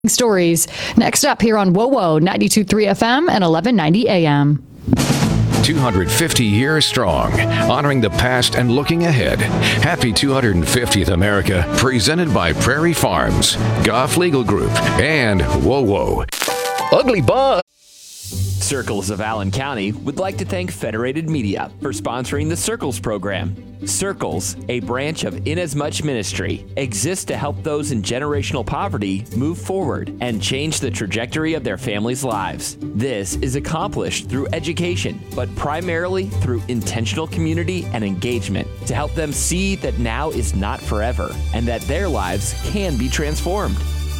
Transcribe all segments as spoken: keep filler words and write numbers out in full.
Stories. Next up here on WOWO ninety-two point three F M and eleven ninety A M. two hundred fifty years strong, honoring the past and looking ahead. Happy two hundred fiftieth America, presented by Prairie Farms, Goff Legal Group, and WOWO. Ugly Bug. Circles of Allen County would like to thank Federated Media for sponsoring the Circles program. Circles, a branch of Inasmuch Ministry, exists to help those in generational poverty move forward and change the trajectory of their families' lives. This is accomplished through education, but primarily through intentional community and engagement to help them see that now is not forever and that their lives can be transformed.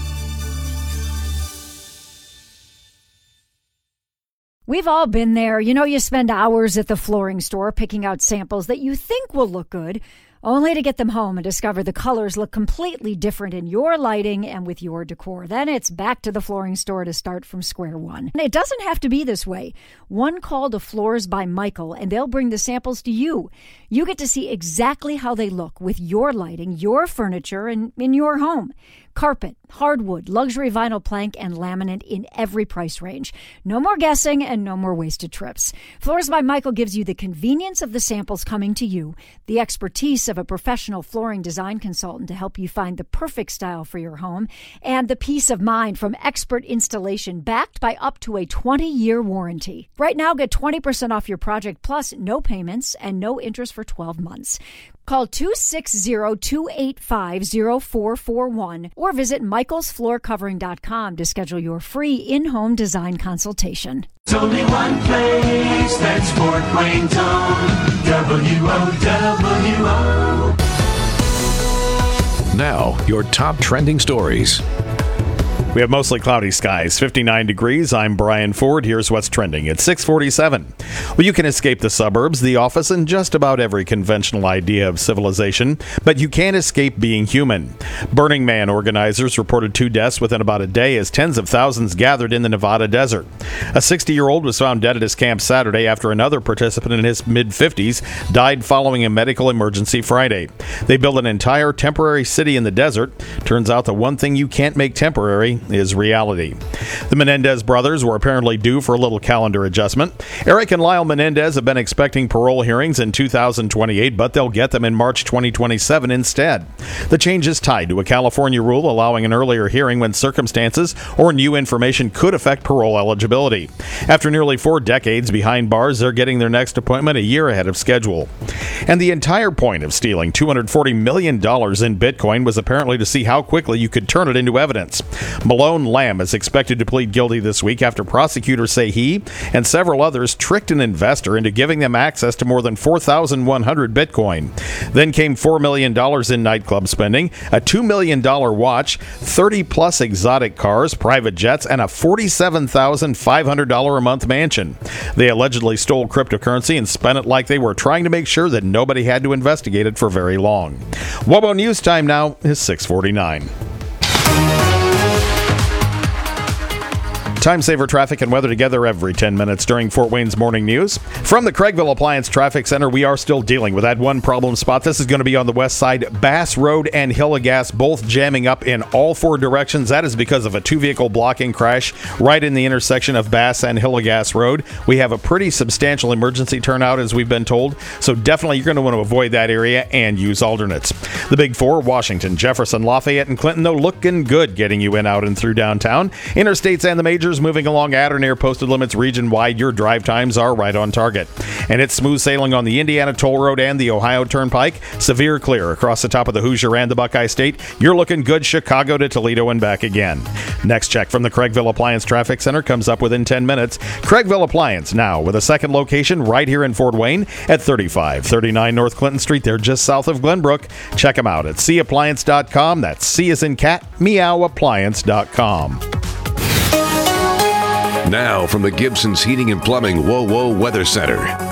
We've all been there. You know, you spend hours at the flooring store picking out samples that you think will look good, only to get them home and discover the colors look completely different in your lighting and with your decor. Then it's back to the flooring store to start from square one. And it doesn't have to be this way. One call to Floors by Michael, and they'll bring the samples to you. You get to see exactly how they look with your lighting, your furniture, and in your home. Carpet, hardwood, luxury vinyl plank, and laminate in every price range. No more guessing and no more wasted trips. Floors by Michael gives you the convenience of the samples coming to you, the expertise of a professional flooring design consultant to help you find the perfect style for your home, and the peace of mind from expert installation backed by up to a twenty-year warranty. Right now, get twenty percent off your project plus no payments and no interest for twelve months. Call two six zero, two eight five, zero four four one or visit michaels floor covering dot com to schedule your free in-home design consultation. There's only one place that's Fort Wayne's own, W O W O. Now, your top trending stories. We have mostly cloudy skies, fifty-nine degrees. I'm Brian Ford. Here's what's trending at six forty-seven. Well, you can escape the suburbs, the office, and just about every conventional idea of civilization, but you can't escape being human. Burning Man organizers reported two deaths within about a day as tens of thousands gathered in the Nevada desert. A sixty-year-old was found dead at his camp Saturday after another participant in his mid-fifties died following a medical emergency Friday. They built an entire temporary city in the desert. Turns out the one thing you can't make temporary is reality. The Menendez brothers were apparently due for a little calendar adjustment. Eric and Lyle Menendez have been expecting parole hearings in two thousand twenty-eight, but they'll get them in March twenty twenty-seven instead. The change is tied to a California rule allowing an earlier hearing when circumstances or new information could affect parole eligibility. After nearly four decades behind bars, they're getting their next appointment a year ahead of schedule. And the entire point of stealing two hundred forty million dollars in Bitcoin was apparently to see how quickly you could turn it into evidence. Malone Lamb is expected to plead guilty this week after prosecutors say he and several others tricked an investor into giving them access to more than four thousand one hundred Bitcoin. Then came four million dollars in nightclub spending, a two million dollars watch, thirty plus exotic cars, private jets, and a forty-seven thousand five hundred dollars a month mansion. They allegedly stole cryptocurrency and spent it like they were trying to make sure that nobody had to investigate it for very long. WOWO News time now is six forty-nine. Time saver traffic and weather together every ten minutes during Fort Wayne's morning news. From the Craigville Appliance Traffic Center, we are still dealing with that one problem spot. This is going to be on the west side. Bass Road and Hillegas both jamming up in all four directions. That is because of a two-vehicle blocking crash right in the intersection of Bass and Hillegas Road. We have a pretty substantial emergency turnout, as we've been told, so definitely you're going to want to avoid that area and use alternates. The Big Four, Washington, Jefferson, Lafayette, and Clinton, though, looking good getting you in, out, and through downtown. Interstates and the majors moving along at or near posted limits region-wide. Your drive times are right on target. And it's smooth sailing on the Indiana Toll Road and the Ohio Turnpike. Severe clear across the top of the Hoosier and the Buckeye State. You're looking good Chicago to Toledo and back again. Next check from the Craigville Appliance Traffic Center comes up within ten minutes. Craigville Appliance now with a second location right here in Fort Wayne at thirty-five thirty-nine North Clinton Street. They're just south of Glenbrook. Check them out at c appliance dot com. That's C as in cat, meow appliance dot com. Now from the Gibson's Heating and Plumbing WOWO Weather Center.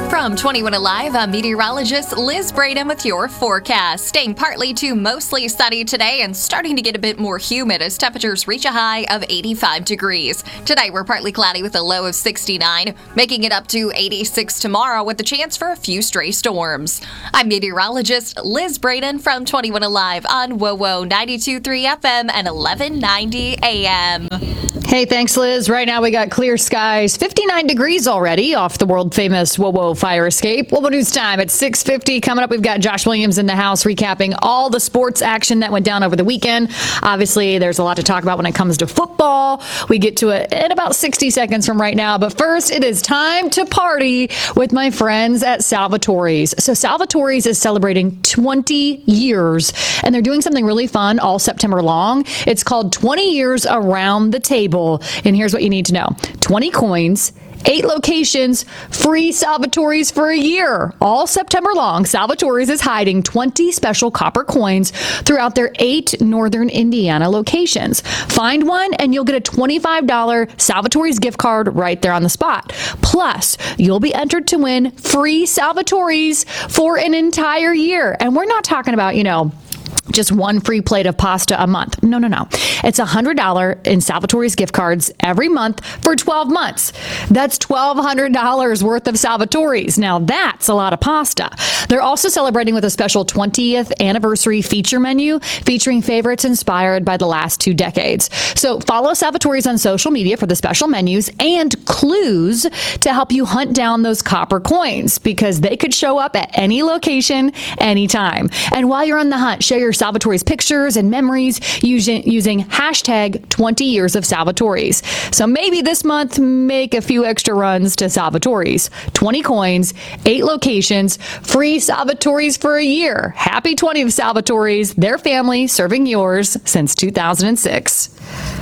From twenty-one Alive, I'm meteorologist Liz Braden with your forecast. Staying partly to mostly sunny today and starting to get a bit more humid as temperatures reach a high of eighty-five degrees. Today, we're partly cloudy with a low of sixty-nine, making it up to eighty-six tomorrow with a chance for a few stray storms. I'm meteorologist Liz Braden from twenty-one Alive on W O W O ninety-two point three F M and eleven ninety A M. Hey, thanks, Liz. Right now we got clear skies, fifty-nine degrees already off the world famous W O W O fire escape. W O W O News time at six fifty. Coming up, we've got Josh Williams in the house recapping all the sports action that went down over the weekend. Obviously, there's a lot to talk about when it comes to football. We get to it in about sixty seconds from right now. But first, it is time to party with my friends at Salvatore's. So Salvatore's is celebrating twenty years, and they're doing something really fun all September long. It's called twenty years Around the Table. And here's what you need to know. twenty coins, eight locations, free Salvatore's for a year. All September long, Salvatore's is hiding twenty special copper coins throughout their eight northern Indiana locations. Find one and you'll get a twenty-five dollars Salvatore's gift card right there on the spot. Plus, you'll be entered to win free Salvatore's for an entire year. And we're not talking about, you know, just one free plate of pasta a month. No, no, no. It's one hundred dollars in Salvatore's gift cards every month for twelve months. That's twelve hundred dollars worth of Salvatore's. Now, that's a lot of pasta. They're also celebrating with a special twentieth anniversary feature menu featuring favorites inspired by the last two decades. So follow Salvatore's on social media for the special menus and clues to help you hunt down those copper coins because they could show up at any location, anytime. And while you're on the hunt, share your Salvatore's pictures and memories using, using hashtag twenty years of Salvatore's. So maybe this month, make a few extra runs to Salvatore's. twenty coins, eight locations, free Salvatore's for a year. Happy twentieth Salvatore's, their family serving yours since two thousand six.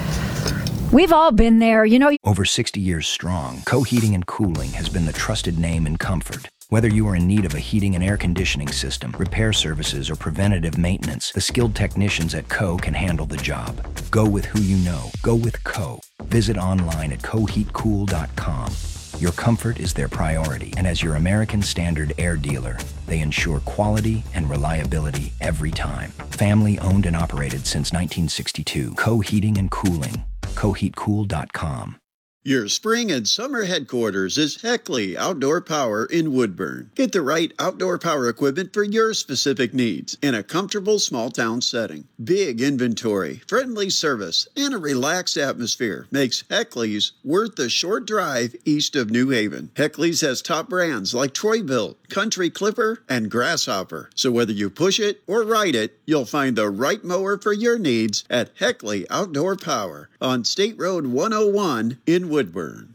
We've all been there, you know. Over sixty years strong, Co Heating and Cooling has been the trusted name in comfort. Whether you are in need of a heating and air conditioning system, repair services, or preventative maintenance, the skilled technicians at Co can handle the job. Go with who you know. Go with Co. Visit online at co heat cool dot com. Your comfort is their priority, and as your American Standard air dealer, they ensure quality and reliability every time. Family owned and operated since nineteen sixty-two. Co Heating and Cooling. co heat cool dot com. Your spring and summer headquarters is Heckley Outdoor Power in Woodburn. Get the right outdoor power equipment for your specific needs in a comfortable small town setting. Big inventory, friendly service, and a relaxed atmosphere makes Heckley's worth the short drive east of New Haven. Heckley's has top brands like Troy-Bilt, Country Clipper, and Grasshopper. So whether you push it or ride it, you'll find the right mower for your needs at Heckley Outdoor Power on State Road one oh one in Woodburn.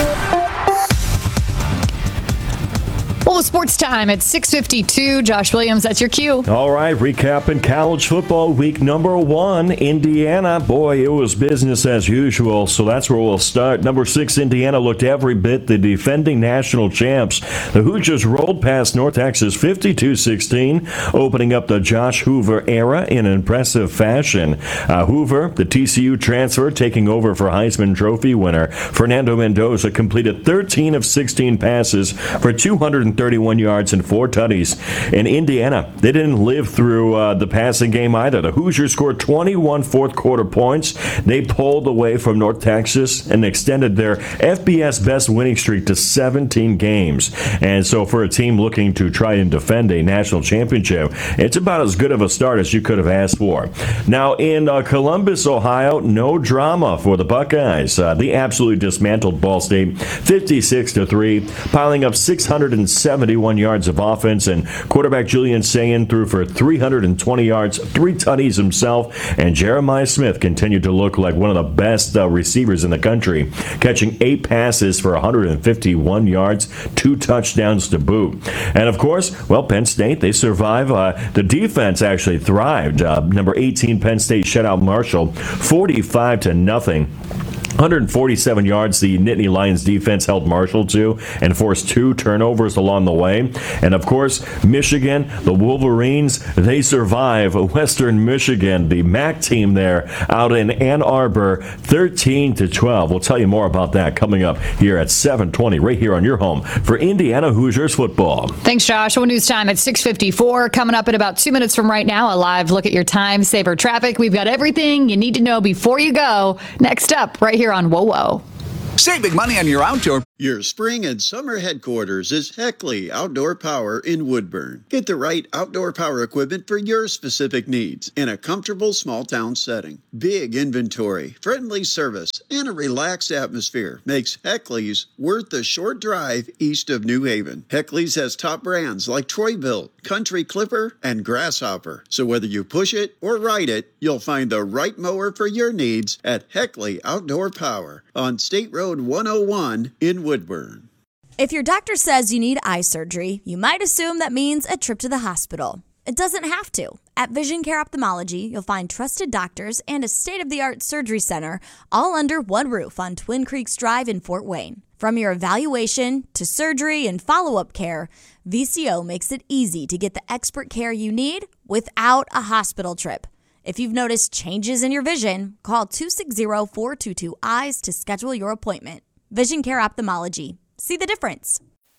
Well, sports time at six fifty-two. Josh Williams, that's your cue. All right, recapping college football week number one. Indiana, boy, it was business as usual, so that's where we'll start. Number six, Indiana looked every bit the defending national champs. The Hoosiers rolled past North Texas fifty-two sixteen, opening up the Josh Hoover era in impressive fashion. Uh, Hoover, the T C U transfer, taking over for Heisman Trophy winner Fernando Mendoza, completed thirteen of sixteen passes for two hundred thirty-one yards and four tutties. In Indiana, they didn't live through uh, the passing game either. The Hoosiers scored twenty-one fourth quarter points. They pulled away from North Texas and extended their F B S best winning streak to seventeen games. And so for a team looking to try and defend a national championship, it's about as good of a start as you could have asked for. Now in uh, Columbus, Ohio, no drama for the Buckeyes. Uh, they absolutely dismantled Ball State fifty-six to three, piling up six hundred seventy-one yards of offense, and quarterback Julian Sayin threw for three hundred twenty yards, three tutties himself, and Jeremiah Smith continued to look like one of the best uh, receivers in the country, catching eight passes for one hundred fifty-one yards, two touchdowns to boot. And of course, well, Penn State, they survive. Uh, the defense actually thrived. Uh, number eighteen, Penn State shut out Marshall forty-five to nothing. hundred forty-seven yards the Nittany Lions defense held Marshall to and forced two turnovers along the way. And of course, Michigan, the Wolverines, they survive Western Michigan, the M A C team there out in Ann Arbor, thirteen to twelve. We'll tell you more about that coming up here at seven twenty, right here on your home for Indiana Hoosiers football. Thanks, Josh. Well, news time at six fifty-four. Coming up in about two minutes from right now, a live look at your time saver traffic. We've got everything you need to know before you go. Next up, right here on Whoa Whoa. Saving money on your outdoor. Your spring and summer headquarters is Heckley Outdoor Power in Woodburn. Get the right outdoor power equipment for your specific needs in a comfortable small town setting. Big inventory, friendly service, and a relaxed atmosphere makes Heckley's worth the short drive east of New Haven. Heckley's has top brands like Troy-Bilt, Country Clipper, and Grasshopper. So whether you push it or ride it, you'll find the right mower for your needs at Heckley Outdoor Power on State Road one oh one in Woodburn. If your doctor says you need eye surgery, you might assume that means a trip to the hospital. It doesn't have to. At Vision Care Ophthalmology, you'll find trusted doctors and a state-of-the-art surgery center all under one roof on Twin Creeks Drive in Fort Wayne. From your evaluation to surgery and follow-up care, V C O makes it easy to get the expert care you need without a hospital trip. If you've noticed changes in your vision, call two six zero, four two two, eyes to schedule your appointment. Vision Care Ophthalmology. See the difference.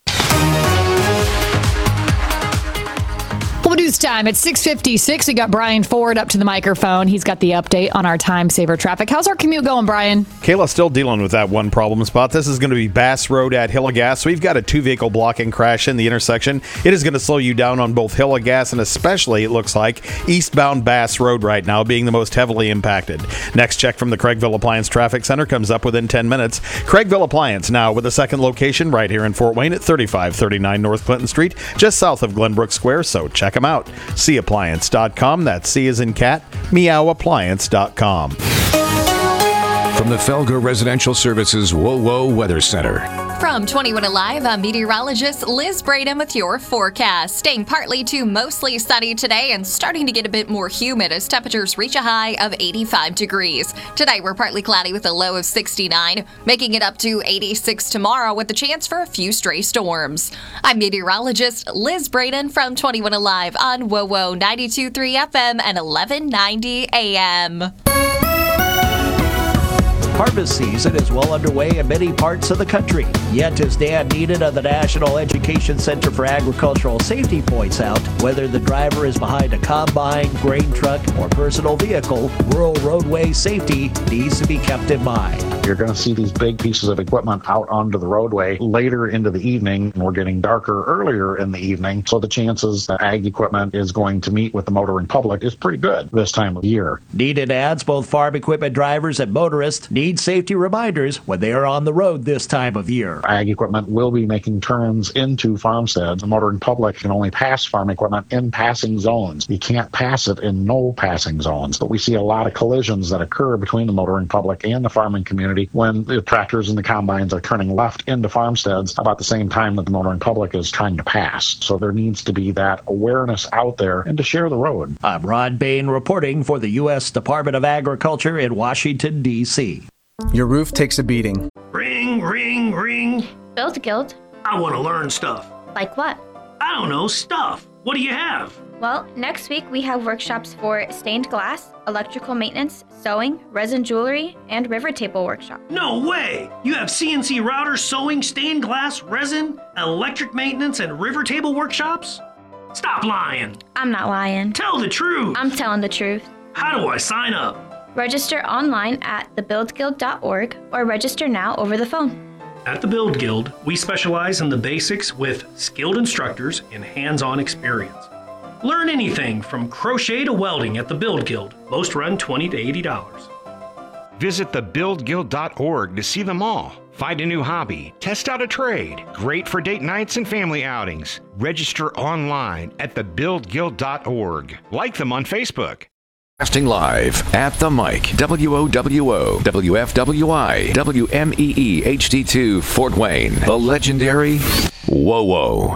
Well, news time at six fifty-six. We got Brian Ford up to the microphone. He's got the update on our time saver traffic. How's our commute going, Brian? Kayla's still dealing with that one problem spot. This is going to be Bass Road at Hillegas. We've got a two-vehicle blocking crash in the intersection. It is going to slow you down on both Hillegas and especially, it looks like, eastbound Bass Road right now being the most heavily impacted. Next check from the Craigville Appliance Traffic Center comes up within ten minutes. Craigville Appliance now with a second location right here in Fort Wayne at thirty-five thirty-nine North Clinton Street, just south of Glenbrook Square, so check them out. see appliance dot com. That's C as in cat, meow appliance dot com. From the Felger Residential Services Whoa Whoa Weather Center. From twenty-one Alive, I'm meteorologist Liz Braden with your forecast. Staying partly to mostly sunny today and starting to get a bit more humid as temperatures reach a high of eighty-five degrees. Today, we're partly cloudy with a low of sixty-nine, making it up to eighty-six tomorrow with a chance for a few stray storms. I'm meteorologist Liz Braden from twenty-one Alive on Whoa Whoa ninety-two point three F M and eleven ninety A M. Harvest season is well underway in many parts of the country. Yet, as Dan Needed of the National Education Center for Agricultural Safety points out, whether the driver is behind a combine, grain truck, or personal vehicle, rural roadway safety needs to be kept in mind. You're going to see these big pieces of equipment out onto the roadway later into the evening, and we're getting darker earlier in the evening, so the chances that ag equipment is going to meet with the motoring public is pretty good this time of year. Needed adds both farm equipment drivers and motorists need safety reminders when they are on the road this time of year. Ag equipment will be making turns into farmsteads. The motoring public can only pass farm equipment in passing zones. You can't pass it in no passing zones. But we see a lot of collisions that occur between the motoring public and the farming community when the tractors and the combines are turning left into farmsteads about the same time that the motoring public is trying to pass. So there needs to be that awareness out there and to share the road. I'm Ron Bain reporting for the U S Department of Agriculture in Washington, D C Your roof takes a beating. Ring, ring, ring. Build Guild. I want to learn stuff. Like what? I don't know, stuff. What do you have? Well, next week we have workshops for stained glass, electrical maintenance, sewing, resin jewelry, and river table workshop. No way! You have C N C router, sewing, stained glass, resin, electric maintenance, and river table workshops? Stop lying. I'm not lying. Tell the truth. I'm telling the truth. How do I sign up? Register online at the build guild dot org or register now over the phone. At the Build Guild, we specialize in the basics with skilled instructors and hands-on experience. Learn anything from crochet to welding at the Build Guild. Most run twenty to eighty dollars. Visit the build guild dot org to see them all. Find a new hobby, test out a trade. Great for date nights and family outings. Register online at the build guild dot org. Like them on Facebook. Casting live at the mic, W O W O, W F W I, W M E E H D two, Fort Wayne, the legendary Whoa Whoa.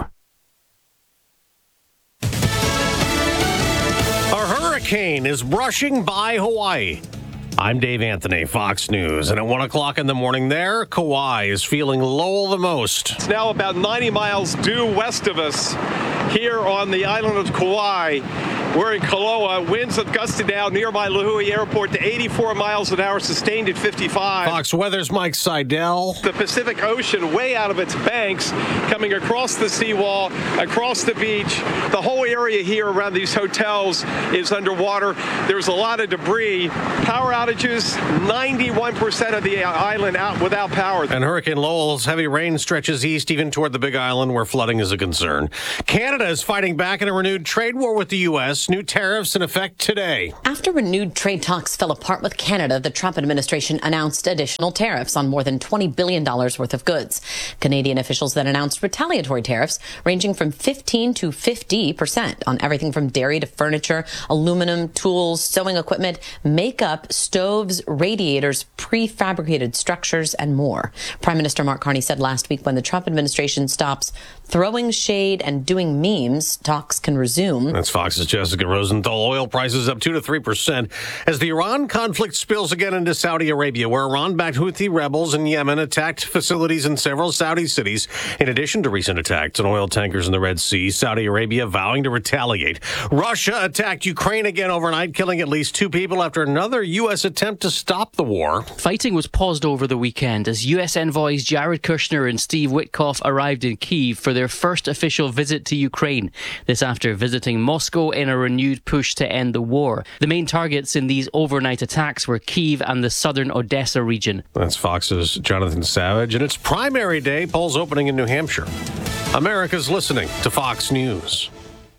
A hurricane is brushing by Hawaii. I'm Dave Anthony, Fox News. And at one o'clock in the morning there, Kauai is feeling Lowell the most. It's now about ninety miles due west of us here on the island of Kauai. We're in Koloa. Winds have gusted now nearby Lihue Airport to eighty-four miles an hour, sustained at fifty-five. Fox Weather's Mike Seidel. The Pacific Ocean way out of its banks, coming across the seawall, across the beach. The whole area here around these hotels is underwater. There's a lot of debris. Power outages, ninety-one percent of the island out without power. And Hurricane Lowell's heavy rain stretches east, even toward the Big Island, where flooding is a concern. Canada is fighting back in a renewed trade war with the U S. New tariffs in effect today. After renewed trade talks fell apart with Canada, the Trump administration announced additional tariffs on more than twenty billion dollars worth of goods. Canadian officials then announced retaliatory tariffs ranging from fifteen to fifty percent on everything from dairy to furniture, aluminum, tools, sewing equipment, makeup, stoves, radiators, prefabricated structures, and more. Prime Minister Mark Carney said last week when the Trump administration stops throwing shade and doing memes, talks can resume. That's Fox's Jessica Rosenthal. Oil prices up two to three percent as the Iran conflict spills again into Saudi Arabia, where Iran-backed Houthi rebels in Yemen attacked facilities in several Saudi cities. In addition to recent attacks on oil tankers in the Red Sea, Saudi Arabia vowing to retaliate. Russia attacked Ukraine again overnight, killing at least two people after another U S attempt to stop the war. Fighting was paused over the weekend as U S envoys Jared Kushner and Steve Witkoff arrived in Kyiv for their first official visit to Ukraine. This after visiting Moscow in a renewed push to end the war. The main targets in these overnight attacks were Kyiv and the southern Odessa region. That's Fox's Jonathan Savage, and it's primary day. Polls opening in New Hampshire. America's listening to Fox News.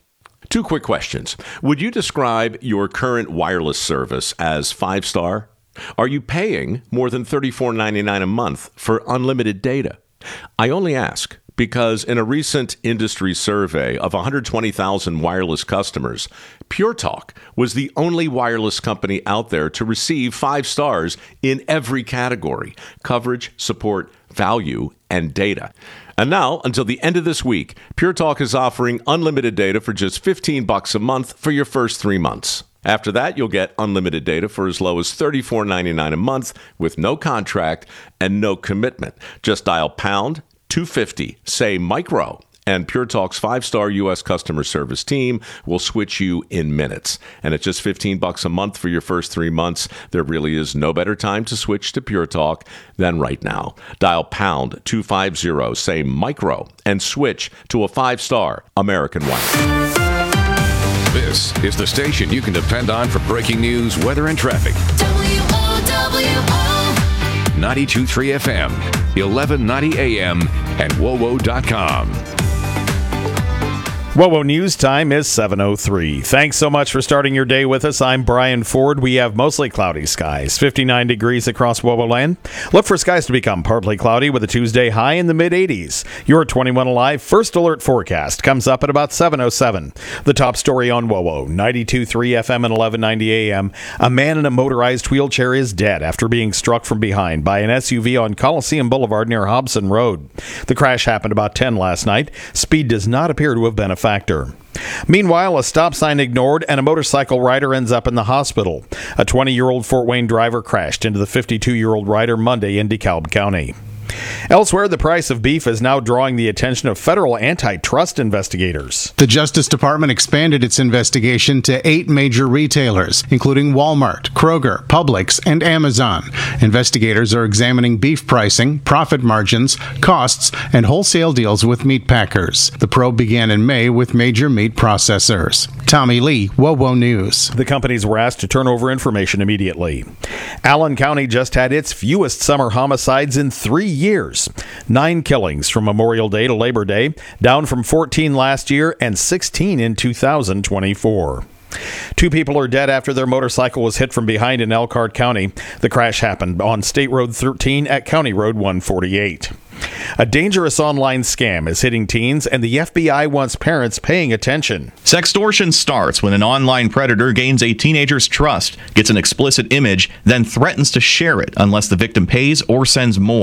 Two quick questions. Would you describe your current wireless service as five-star? Are you paying more than thirty-four ninety-nine a month for unlimited data? I only ask because in a recent industry survey of one hundred twenty thousand wireless customers, Pure Talk was the only wireless company out there to receive five stars in every category: coverage, support, value, and data. And now, until the end of this week, Pure Talk is offering unlimited data for just fifteen bucks a month for your first three months. After that, you'll get unlimited data for as low as thirty-four ninety-nine a month with no contract and no commitment. Just dial pound two fifty, say micro, and Pure Talk's five-star U S customer service team will switch you in minutes. And at just fifteen bucks a month for your first three months, there really is no better time to switch to Pure Talk than right now. Dial pound two fifty, say micro, and switch to a five-star American Wireless. This is the station you can depend on for breaking news, weather, and traffic. W O W O ninety-two point three F M, eleven ninety A M, and W O W O dot com. W O W O News time is seven oh three. Thanks so much for starting your day with us. I'm Brian Ford. We have mostly cloudy skies, fifty-nine degrees across W O W O land. Look for skies to become partly cloudy with a Tuesday high in the mid eighties. Your twenty-one Alive First Alert forecast comes up at about seven oh seven. The top story on W O W O, ninety-two point three F M and eleven ninety A M. A man in a motorized wheelchair is dead after being struck from behind by an S U V on Coliseum Boulevard near Hobson Road. The crash happened about ten last night. Speed does not appear to have been a factor. Meanwhile, a stop sign ignored and a motorcycle rider ends up in the hospital. A twenty-year-old Fort Wayne driver crashed into the fifty-two-year-old rider Monday in DeKalb County. Elsewhere, the price of beef is now drawing the attention of federal antitrust investigators. The Justice Department expanded its investigation to eight major retailers, including Walmart, Kroger, Publix, and Amazon. Investigators are examining beef pricing, profit margins, costs, and wholesale deals with meat packers. The probe began in May with major meat processors. Tommy Lee, W O W O News. The companies were asked to turn over information immediately. Allen County just had its fewest summer homicides in three years. Nine killings from Memorial Day to Labor Day, down from fourteen last year and sixteen in two thousand twenty-four. Two people are dead after their motorcycle was hit from behind in Elkhart County. The crash happened on State Road thirteen at County Road one forty-eight. A dangerous online scam is hitting teens, and the F B I wants parents paying attention. Sextortion starts when an online predator gains a teenager's trust, gets an explicit image, then threatens to share it unless the victim pays or sends more.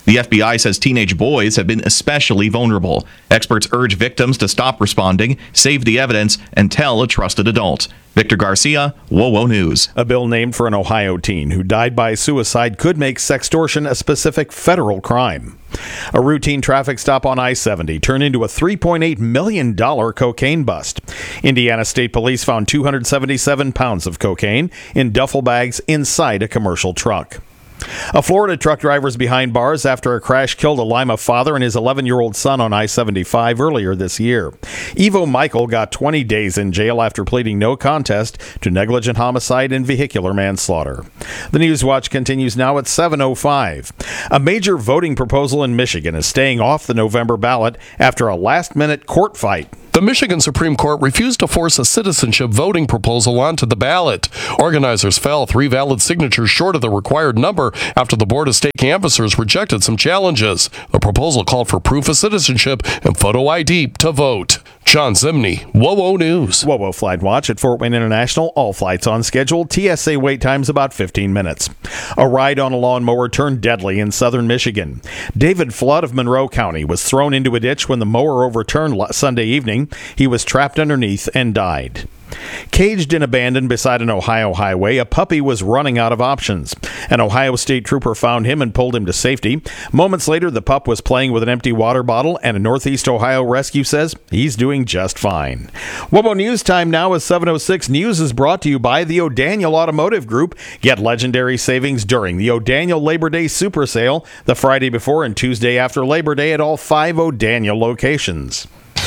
The F B I says teenage boys have been especially vulnerable. Experts urge victims to stop responding, save the evidence, and tell a trusted adult. Victor Garcia, WOWO News. A bill named for an Ohio teen who died by suicide could make sextortion a specific federal crime. A routine traffic stop on I seventy turned into a three point eight million dollars cocaine bust. Indiana State Police found two hundred seventy-seven pounds of cocaine in duffel bags inside a commercial truck. A Florida truck driver is behind bars after a crash killed a Lima father and his eleven-year-old son on I seventy-five earlier this year. Evo Michael got twenty days in jail after pleading no contest to negligent homicide and vehicular manslaughter. The News Watch continues now at seven oh five. A major voting proposal in Michigan is staying off the November ballot after a last-minute court fight. The Michigan Supreme Court refused to force a citizenship voting proposal onto the ballot. Organizers fell three valid signatures short of the required number after the Board of State Canvassers rejected some challenges. The proposal called for proof of citizenship and photo I D to vote. John Zimney, WOWO News. WOWO Flight Watch at Fort Wayne International. All flights on schedule. T S A wait times about fifteen minutes. A ride on a lawnmower turned deadly in southern Michigan. David Flood of Monroe County was thrown into a ditch when the mower overturned Sunday evening. He was trapped underneath and died. Caged and abandoned beside an Ohio highway, a puppy was running out of options. An Ohio state trooper found him and pulled him to safety. Moments later, the pup was playing with an empty water bottle, and a Northeast Ohio rescue says he's doing just fine. WOWO News time now is seven oh six. News is brought to you by the O'Daniel Automotive Group. Get legendary savings during the O'Daniel Labor Day Super Sale, the Friday before and Tuesday after Labor Day at all five O'Daniel locations.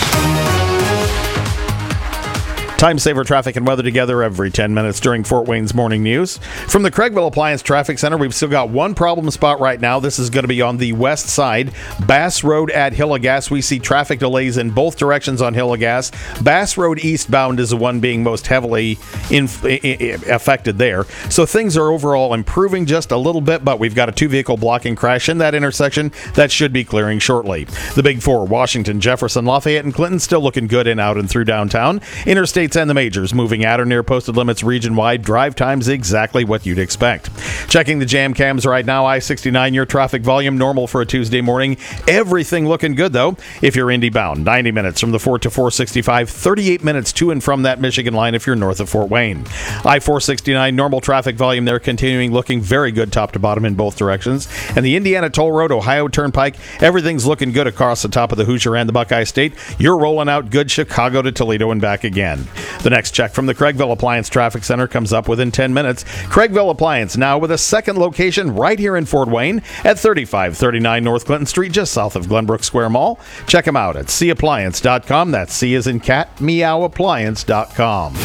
Time saver traffic and weather together every ten minutes during Fort Wayne's Morning News. From the Craigville Appliance Traffic Center, we've still got one problem spot right now. This is going to be on the west side. Bass Road at Hillegas. We see traffic delays in both directions on Hillegas. Bass Road eastbound is the one being most heavily in, in, affected there. So things are overall improving just a little bit, but we've got a two-vehicle blocking crash in that intersection that should be clearing shortly. The Big Four, Washington, Jefferson, Lafayette, and Clinton still looking good in, out, and through downtown. Interstates and the majors moving at or near posted limits region-wide. Drive times exactly what you'd expect. Checking the jam cams right now. I sixty-nine, your traffic volume normal for a Tuesday morning. Everything looking good, though. If you're Indy bound, ninety minutes from the four to four sixty-five, thirty-eight minutes to and from that Michigan line if you're north of Fort Wayne. I four sixty-nine, normal traffic volume there continuing, looking very good top to bottom in both directions. And the Indiana Toll Road, Ohio Turnpike, everything's looking good across the top of the Hoosier and the Buckeye State. You're rolling out good Chicago to Toledo and back again. The next check from the Craigville Appliance Traffic Center comes up within ten minutes. Craigville Appliance now with a second location right here in Fort Wayne at thirty-five thirty-nine North Clinton Street, just south of Glenbrook Square Mall. Check them out at c appliance dot com. That's C as in cat, meow appliance dot com.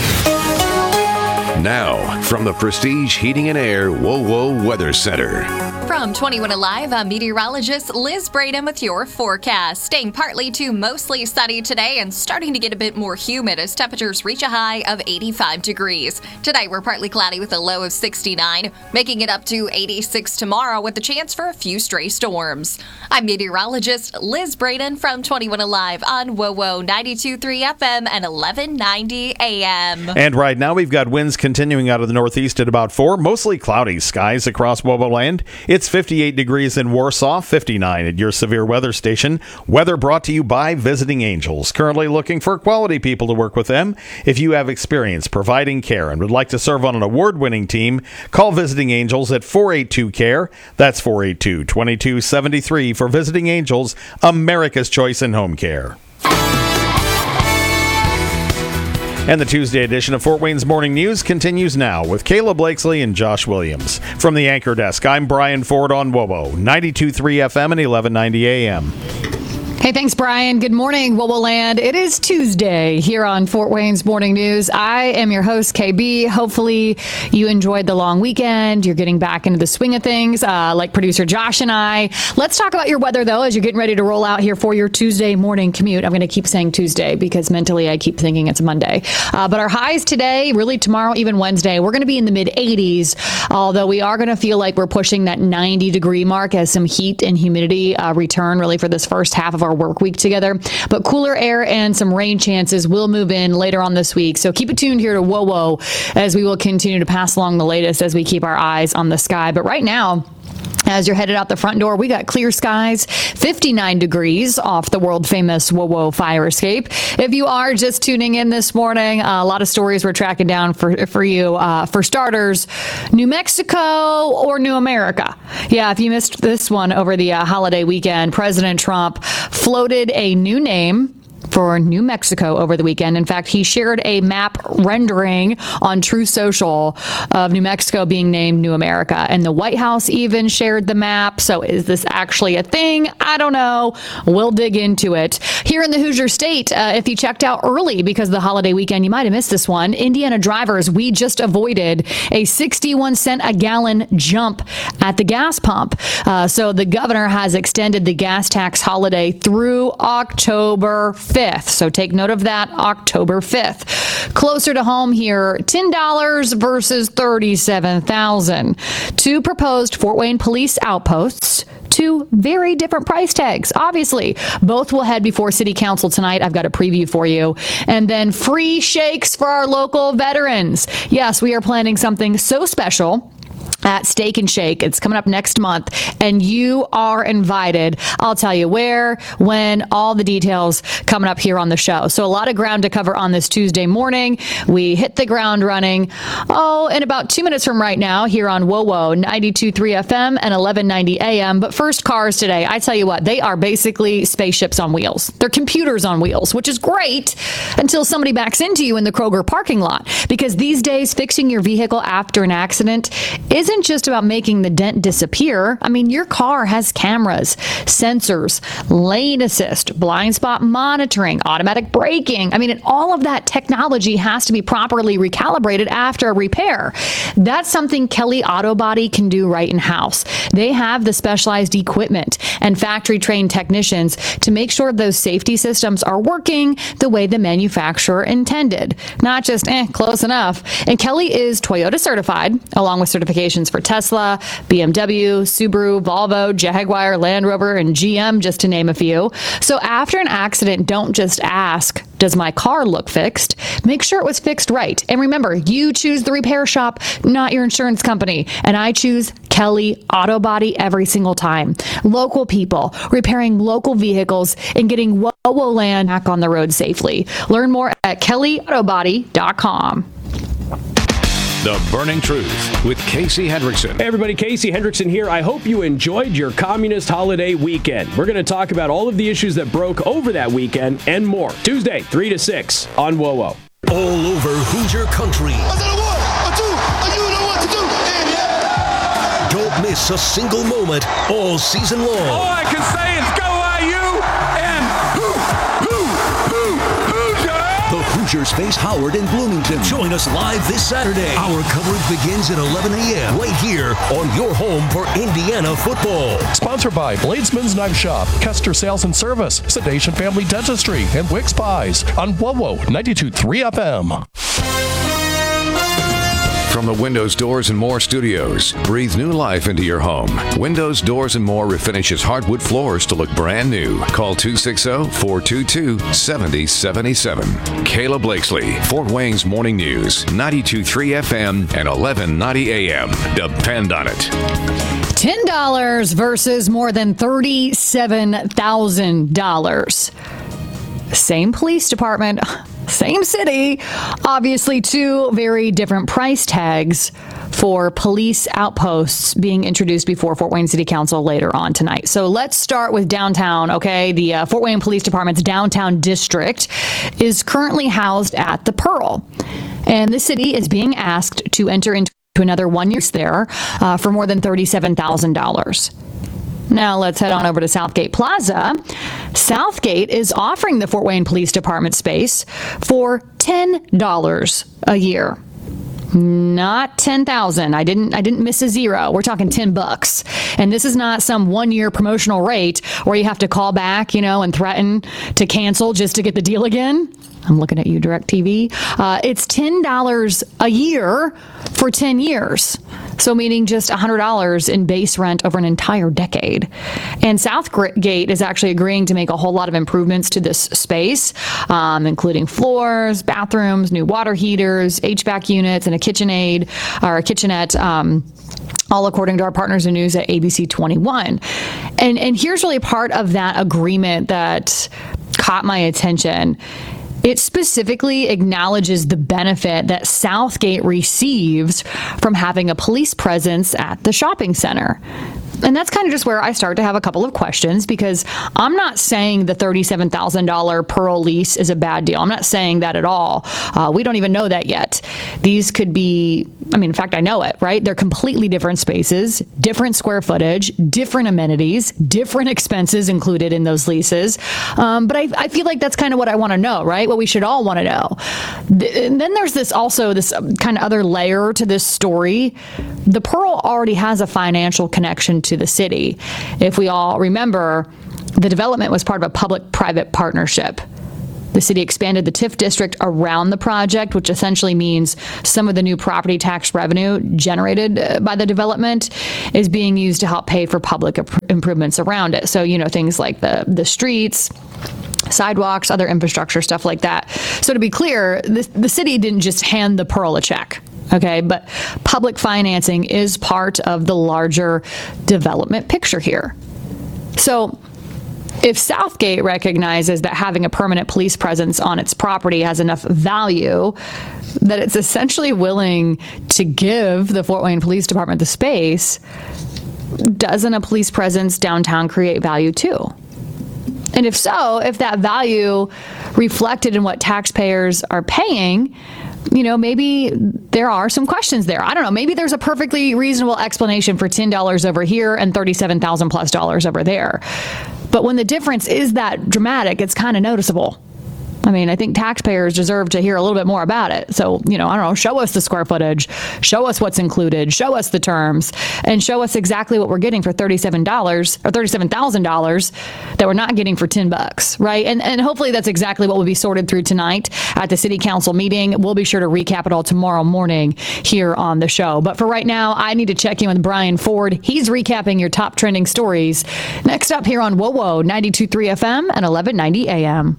Now, from the Prestige Heating and Air WOWO Weather Center. From twenty-one Alive, I'm meteorologist Liz Braden with your forecast. Staying partly to mostly sunny today and starting to get a bit more humid as temperatures reach a high of eighty-five degrees. Today, we're partly cloudy with a low of sixty-nine, making it up to eighty-six tomorrow with a chance for a few stray storms. I'm meteorologist Liz Braden from twenty-one Alive on WOWO ninety-two point three F M and eleven ninety A M. And right now, we've got winds continuing out of the northeast at about four. Mostly cloudy skies across WOWO land. It's fifty-eight degrees in Warsaw, fifty-nine at your severe weather station. Weather brought to you by Visiting Angels. Currently looking for quality people to work with them. If you have experience providing care and would like to serve on an award-winning team, call Visiting Angels at four eight two C A R E. That's four eight two, two two seven three for Visiting Angels, America's choice in home care. And the Tuesday edition of Fort Wayne's Morning News continues now with Kayla Blakesley and Josh Williams. From the Anchor Desk, I'm Brian Ford on WOWO, ninety-two point three F M and eleven ninety A M. Hey, thanks, Brian. Good morning, WOWO Land. It is Tuesday here on Fort Wayne's Morning News. I am your host, K B. Hopefully you enjoyed the long weekend. You're getting back into the swing of things, uh, like producer Josh and I. Let's talk about your weather, though, as you're getting ready to roll out here for your Tuesday morning commute. I'm going to keep saying Tuesday because mentally I keep thinking it's Monday. Uh, but our highs today, really tomorrow, even Wednesday, we're going to be in the mid eighties, although we are going to feel like we're pushing that ninety degree mark as some heat and humidity uh, return really for this first half of our work week together. But cooler air and some rain chances will move in later on this week. So keep it tuned here to WOWO as we will continue to pass along the latest as we keep our eyes on the sky. But right now, As you're headed out the front door, we got clear skies, fifty-nine degrees off the world-famous WoWo fire escape. If you are just tuning in this morning, uh, a lot of stories we're tracking down for, for you. Uh, for starters, New Mexico or New America? Yeah, if you missed this one over the uh, holiday weekend, President Trump floated a new name for New Mexico over the weekend. In fact, he shared a map rendering on Truth Social of New Mexico being named New America. And the White House even shared the map. So is this actually a thing? I don't know. We'll dig into it. Here in the Hoosier State, uh, if you checked out early because of the holiday weekend, you might have missed this one. Indiana drivers, we just avoided a sixty-one cent a gallon jump at the gas pump. Uh, so the governor has extended the gas tax holiday through October fifth. So take note of that, October fifth. Closer to home here, ten dollars versus thirty-seven thousand dollars. Two proposed Fort Wayne police outposts. Two very different price tags. Obviously, both will head before City Council tonight. I've got a preview for you. And then free shakes for our local veterans. Yes, we are planning something so special at Steak and Shake. It's coming up next month, and you are invited. I'll tell you where, when, all the details coming up here on the show. So a lot of ground to cover on this Tuesday morning. We hit the ground running, oh, in about two minutes from right now here on WoWo, ninety-two point three F M and eleven ninety A M. But first, cars today. I tell you what, they are basically spaceships on wheels. They're computers on wheels, which is great until somebody backs into you in the Kroger parking lot. Because these days, fixing your vehicle after an accident isn't just about making the dent disappear. I mean, your car has cameras, sensors, lane assist, blind spot monitoring, automatic braking. I mean, and all of that technology has to be properly recalibrated after a repair. That's something Kelly Auto Body can do right in-house. They have the specialized equipment and factory-trained technicians to make sure those safety systems are working the way the manufacturer intended. Not just, eh, close enough. And Kelly is Toyota certified, along with certifications for Tesla, B M W, Subaru, Volvo, Jaguar, Land Rover, and G M, just to name a few. So after an accident, don't just ask, does my car look fixed? Make sure it was fixed right. And remember, you choose the repair shop, not your insurance company. And I choose Kelly Auto Body every single time. Local people repairing local vehicles and getting WoWo land back on the road safely. Learn more at kelly auto body dot com. The Burning Truth with Casey Hendrickson. Hey everybody, Casey Hendrickson here. I hope you enjoyed your communist holiday weekend. We're going to talk about all of the issues that broke over that weekend and more. Tuesday, three to six on WoWo. All over Hoosier country. Don't miss a single moment all season long. All I can say is go I U and hoo, hoo, hoo, Hoosier! The Hoosiers face Howard in Bloomington. Join us live this Saturday. Our coverage begins at eleven a.m. right here on your home for Indiana football. Sponsored by Bladesman's Knife Shop, Kester Sales and Service, Sedation Family Dentistry, and Wix Pies on WoWo ninety-two point three F M. From the Windows, Doors, and More studios, breathe new life into your home. Windows, Doors, and More refinishes hardwood floors to look brand new. Call two six zero, four two two, seven zero seven seven. Kayla Blakesley, Fort Wayne's Morning News, ninety-two point three F M and eleven ninety A M. Depend on it. ten dollars versus more than thirty-seven thousand dollars. Same police department, same city. Obviously, two very different price tags for police outposts being introduced before Fort Wayne City Council later on tonight. So let's start with downtown, okay? The uh, Fort Wayne Police Department's downtown district is currently housed at the Pearl. And the city is being asked to enter into another one year there uh, for more than thirty-seven thousand dollars. Now let's head on over to Southgate Plaza. Southgate is offering the Fort Wayne Police Department space for ten dollars a year. Not ten thousand. I didn't I didn't miss a zero. We're talking ten bucks. And this is not some one-year promotional rate where you have to call back, you know, and threaten to cancel just to get the deal again. I'm looking at you, DirecTV. Uh, it's ten dollars a year for ten years. So meaning just one hundred dollars in base rent over an entire decade. And Southgate is actually agreeing to make a whole lot of improvements to this space, um, including floors, bathrooms, new water heaters, H V A C units, and a KitchenAid or a kitchenette. Um, all according to our partners in news at A B C twenty-one. And and here's really part of that agreement that caught my attention. It specifically acknowledges the benefit that Southgate receives from having a police presence at the shopping center. And that's kind of just where I start to have a couple of questions, because I'm not saying the thirty-seven thousand dollars Pearl lease is a bad deal. I'm not saying that at all. Uh, we don't even know that yet. These could be, I mean, in fact, I know it, right? They're completely different spaces, different square footage, different amenities, different expenses included in those leases. Um, but I, I feel like that's kind of what I want to know, right? What we should all want to know. And then there's this also this kind of other layer to this story. The Pearl already has a financial connection to to the city. If we all remember, the development was part of a public-private partnership. The city expanded the TIF district around the project, which essentially means some of the new property tax revenue generated by the development is being used to help pay for public improvements around it. So, you know, things like the, the streets, sidewalks, other infrastructure, stuff like that. So to be clear, the, the city didn't just hand the Pearl a check. Okay, but public financing is part of the larger development picture here. So if Southgate recognizes that having a permanent police presence on its property has enough value that it's essentially willing to give the Fort Wayne Police Department the space, doesn't a police presence downtown create value too? And if so, if that value reflected in what taxpayers are paying, you know, maybe there are some questions there. I don't know. Maybe there's a perfectly reasonable explanation for ten dollars over here and thirty-seven thousand plus dollars over there. But when the difference is that dramatic, it's kind of noticeable. I mean, I think taxpayers deserve to hear a little bit more about it. So, you know, I don't know, show us the square footage, show us what's included, show us the terms, and show us exactly what we're getting for thirty-seven dollars or thirty-seven thousand dollars that we're not getting for ten bucks, right? And and hopefully that's exactly what will be sorted through tonight at the city council meeting. We'll be sure to recap it all tomorrow morning here on the show. But for right now, I need to check in with Brian Ford. He's recapping your top trending stories. Next up here on W O W O ninety-two point three F M and eleven ninety A M.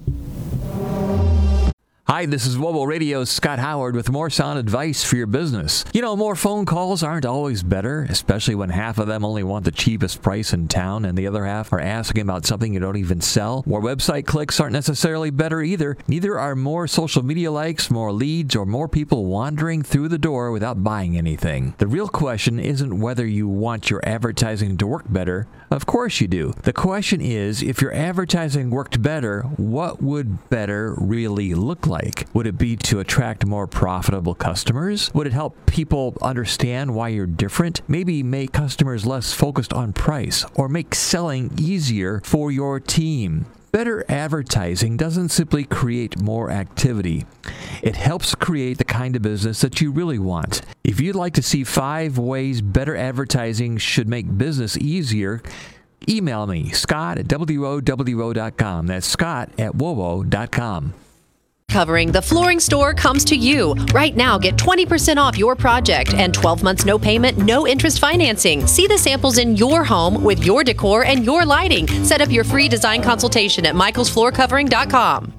Hi, this is W O W O Radio's Scott Howard with more sound advice for your business. You know, more phone calls aren't always better, especially when half of them only want the cheapest price in town and the other half are asking about something you don't even sell. More website clicks aren't necessarily better either. Neither are more social media likes, more leads, or more people wandering through the door without buying anything. The real question isn't whether you want your advertising to work better. Of course you do. The question is, if your advertising worked better, what would better really look like? Would it be to attract more profitable customers? Would it help people understand why you're different? Maybe make customers less focused on price, or make selling easier for your team. Better advertising doesn't simply create more activity. It helps create the kind of business that you really want. If you'd like to see five ways better advertising should make business easier, email me, Scott at W O W O dot com. That's Scott at W O W O dot com. Covering the Flooring Store comes to you. Right now, get twenty percent off your project and twelve months no payment, no interest financing. See the samples in your home with your decor and your lighting. Set up your free design consultation at michaels floor covering dot com.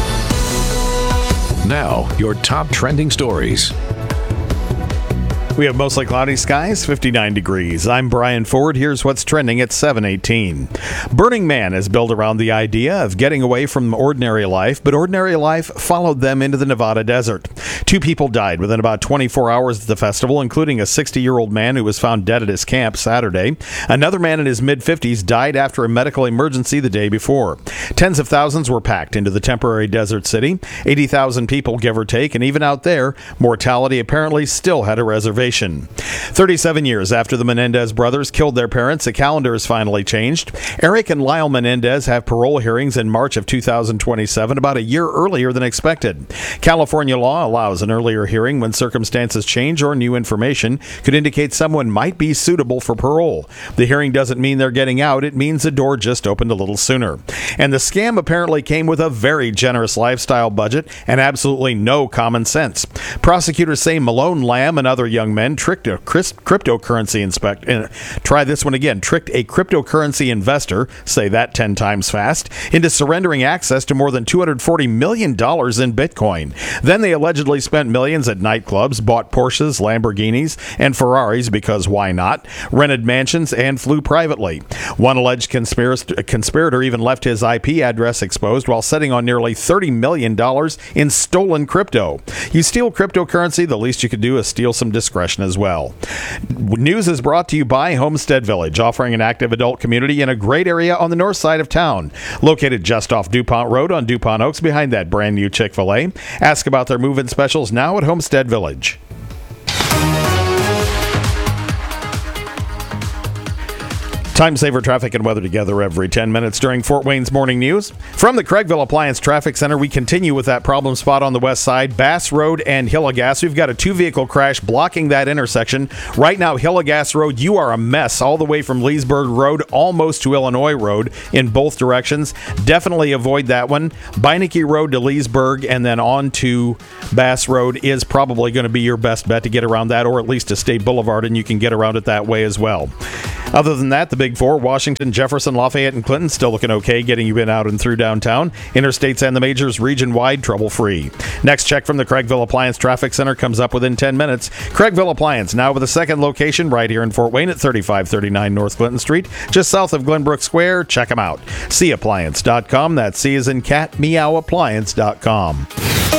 Now, your top trending stories. We have mostly cloudy skies, fifty-nine degrees. I'm Brian Ford. Here's what's trending at seven eighteen. Burning Man is built around the idea of getting away from ordinary life, but ordinary life followed them into the Nevada desert. Two people died within about twenty-four hours of the festival, including a sixty-year-old man who was found dead at his camp Saturday. Another man in his mid-fifties died after a medical emergency the day before. Tens of thousands were packed into the temporary desert city. eighty thousand people, give or take, and even out there, mortality apparently still had a reservation. thirty-seven years after the Menendez brothers killed their parents, the calendar is finally changed. Eric and Lyle Menendez have parole hearings in March of two thousand twenty-seven, about a year earlier than expected. California law allows an earlier hearing when circumstances change or new information could indicate someone might be suitable for parole. The hearing doesn't mean they're getting out. It means the door just opened a little sooner. And the scam apparently came with a very generous lifestyle budget and absolutely no common sense. Prosecutors say Malone Lamb and other young men tricked a cryptocurrency inspect. Uh, try this one again. Tricked a cryptocurrency investor, say that ten times fast, into surrendering access to more than two hundred forty million dollars in Bitcoin. Then they allegedly spent millions at nightclubs, bought Porsches, Lamborghinis, and Ferraris because why not? Rented mansions and flew privately. One alleged conspirac- conspirator even left his I P address exposed while sitting on nearly thirty million dollars in stolen crypto. You steal cryptocurrency, the least you could do is steal some discretion as well. News is brought to you by Homestead Village, offering an active adult community in a great area on the north side of town. Located just off DuPont Road on DuPont Oaks behind that brand new Chick-fil-A. Ask about their move-in specials now at Homestead Village. Time saver traffic and weather together every ten minutes during Fort Wayne's morning news. From the Craigville Appliance Traffic Center, we continue with that problem spot on the west side, Bass Road and Hillegas. We've got a two-vehicle crash blocking that intersection. Right now, Hillegas Road, you are a mess all the way from Leesburg Road almost to Illinois Road in both directions. Definitely avoid that one. Beinecke Road to Leesburg and then on to Bass Road is probably going to be your best bet to get around that, or at least to State Boulevard, and you can get around it that way as well. Other than that, the big four, Washington, Jefferson, Lafayette, and Clinton, still looking okay, getting you in, out, and through downtown. Interstates and the majors, region-wide, trouble-free. Next check from the Craigville Appliance Traffic Center comes up within ten minutes. Craigville Appliance, now with a second location right here in Fort Wayne at thirty-five thirty-nine North Clinton Street, just south of Glenbrook Square. Check them out. C appliance dot com. That's C as in cat, meow appliance dot com.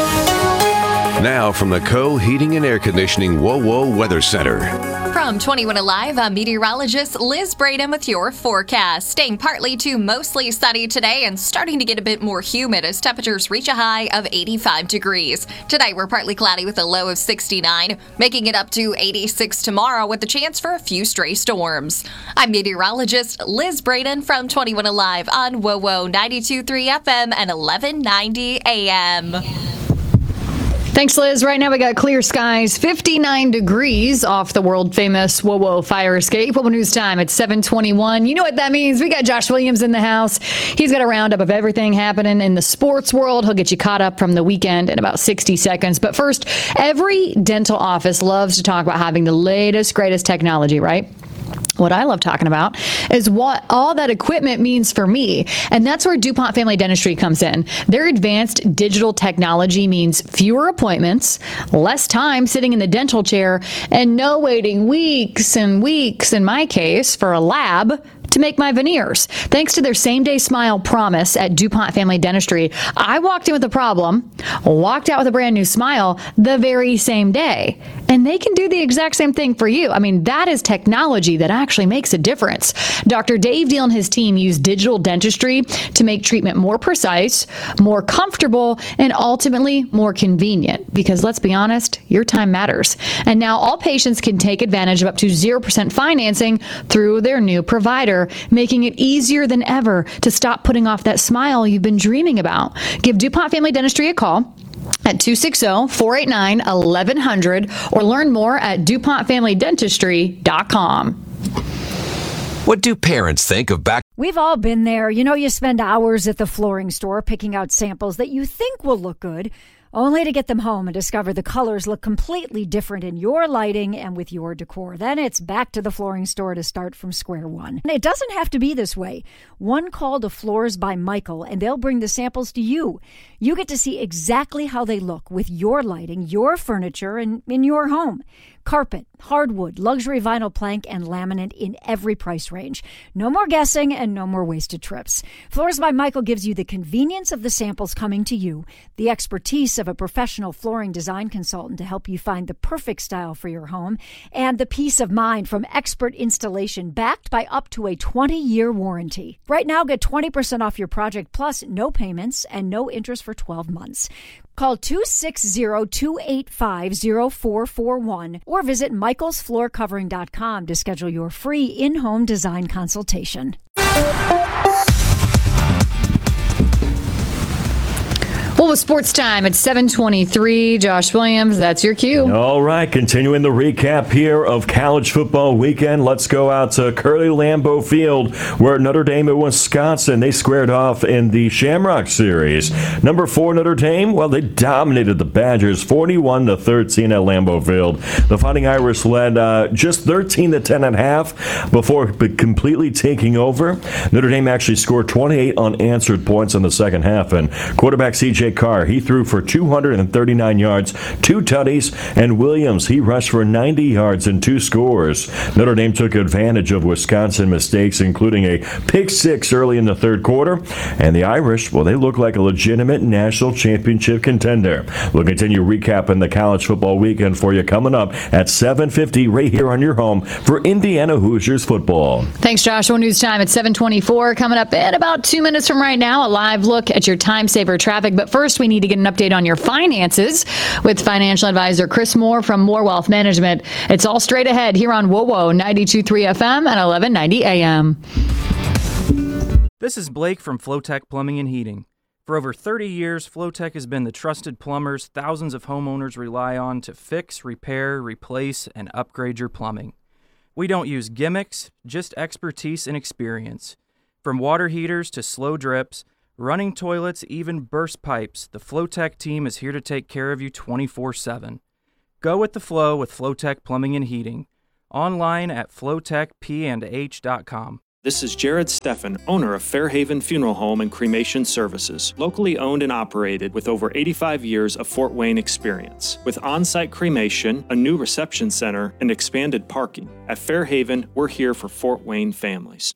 Now from the Co Heating and Air Conditioning Whoa Whoa Weather Center. From twenty-one Alive, I'm meteorologist Liz Braden with your forecast. Staying partly to mostly sunny today and starting to get a bit more humid as temperatures reach a high of eighty-five degrees. Today, we're partly cloudy with a low of sixty-nine, making it up to eighty-six tomorrow with the chance for a few stray storms. I'm meteorologist Liz Braden from twenty-one Alive on W O W O ninety-two point three F M and eleven ninety A M. Thanks, Liz. Right now we got clear skies, fifty-nine degrees off the world famous W O W O fire escape. W O W O News Time at seven twenty-one. You know what that means. We got Josh Williams in the house. He's got a roundup of everything happening in the sports world. He'll get you caught up from the weekend in about sixty seconds. But first, every dental office loves to talk about having the latest, greatest technology, right? What I love talking about is what all that equipment means for me. And that's where DuPont Family Dentistry comes in. Their advanced digital technology means fewer appointments, less time sitting in the dental chair, and no waiting weeks and weeks, in my case, for a lab to make my veneers. Thanks to their same-day smile promise at DuPont Family Dentistry, I walked in with a problem, walked out with a brand new smile the very same day. And they can do the exact same thing for you. I mean, that is technology that actually makes a difference. Doctor Dave Deal and his team use digital dentistry to make treatment more precise, more comfortable, and ultimately more convenient. Because let's be honest, your time matters. And now all patients can take advantage of up to zero percent financing through their new provider, making it easier than ever to stop putting off that smile you've been dreaming about. Give DuPont Family Dentistry a call at two six zero, four eight nine, one one zero zero or learn more at DuPont Family Dentistry dot com. What do parents think of back? We've all been there. You know, you spend hours at the flooring store picking out samples that you think will look good, only to get them home and discover the colors look completely different in your lighting and with your decor. Then it's back to the flooring store to start from square one. And it doesn't have to be this way. One call to Floors by Michael, and they'll bring the samples to you. You get to see exactly how they look with your lighting, your furniture, and in your home. Carpet, hardwood, luxury vinyl plank, and laminate in every price range. No more guessing and no more wasted trips. Floors by Michael gives you the convenience of the samples coming to you, the expertise of a professional flooring design consultant to help you find the perfect style for your home, and the peace of mind from expert installation backed by up to a twenty-year warranty. Right now, get twenty percent off your project plus no payments and no interest for twelve months. Call two six zero, two eight five, zero four four one or visit michaels floor covering dot com to schedule your free in-home design consultation. Well, with sports time, it's seven twenty-three. Josh Williams, that's your cue. All right, continuing the recap here of college football weekend. Let's go out to Curly Lambeau Field, where Notre Dame and Wisconsin, they squared off in the Shamrock Series. Number four, Notre Dame, well, they dominated the Badgers forty-one to thirteen at Lambeau Field. The Fighting Irish led uh, just thirteen to ten at half before completely taking over. Notre Dame actually scored twenty-eight unanswered points in the second half, and quarterback C J Carr, he threw for two hundred thirty-nine yards, two tutties, and Williams, he rushed for ninety yards and two scores. Notre Dame took advantage of Wisconsin mistakes, including a pick six early in the third quarter, and the Irish, well, they look like a legitimate national championship contender. We'll continue recapping the college football weekend for you coming up at seven fifty right here on your home for Indiana Hoosiers football. Thanks, Joshua. News time at seven twenty-four. Coming up in about two minutes from right now, a live look at your time saver traffic. But first, we need to get an update on your finances with financial advisor Chris Moore from Moore Wealth Management. It's all straight ahead here on WOWO ninety-two point three F M and eleven ninety A M. This is Blake from Flowtech Plumbing and Heating. For over thirty years, Flowtech has been the trusted plumbers thousands of homeowners rely on to fix, repair, replace, and upgrade your plumbing. We don't use gimmicks, just expertise and experience. From water heaters to slow drips, running toilets, even burst pipes, the Flowtech team is here to take care of you twenty-four seven. Go with the flow with Flowtech Plumbing and Heating. Online at flowtech p and h dot com. This is Jared Steffen, owner of Fairhaven Funeral Home and Cremation Services, locally owned and operated with over eighty-five years of Fort Wayne experience. With on-site cremation, a new reception center, and expanded parking, at Fairhaven, we're here for Fort Wayne families.